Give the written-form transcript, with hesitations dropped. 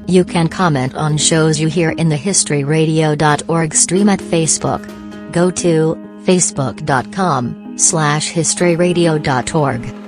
You can comment on shows you hear in the historyradio.org stream at Facebook. Go to facebook.com/historyradio.org.